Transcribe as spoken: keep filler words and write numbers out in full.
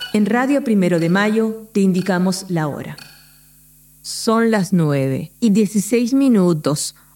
En Radio Primero de Mayo te indicamos la hora. Son las nueve y dieciséis minutos.